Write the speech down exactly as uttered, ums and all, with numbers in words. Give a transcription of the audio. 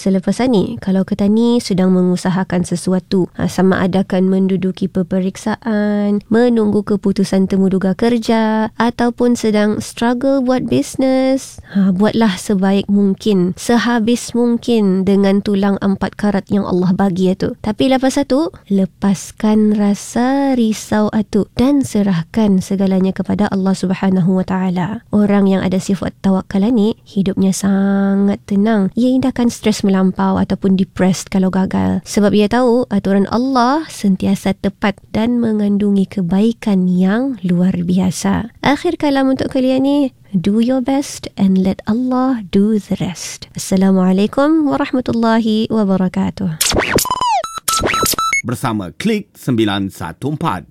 selepas ni, kalau kata ni sedang mengusahakan sesuatu, ha, sama ada akan menduduki peperiksaan, menunggu keputusan temuduga kerja, ataupun sedang struggle buat bisnes, ha, buatlah sebaik mungkin, sehabis mungkin dengan tulang empat karat yang Allah bagi itu. Tapi lepas satu, lepaskan rasa risau itu dan serahkan segalanya kepada Allah Subhanahu Wa Taala. Orang yang ada sifat tawakal ni, hidupnya sangat tenang. Ia tidak akan stres melampau ataupun depressed kalau gagal. Sebab ia tahu aturan Allah sentiasa tepat dan mengandungi kebaikan yang luar biasa. Akhir kalam untuk kalian ni, do your best and let Allah do the rest. Assalamualaikum warahmatullahi wabarakatuh. Bersama Klik sembilan satu empat.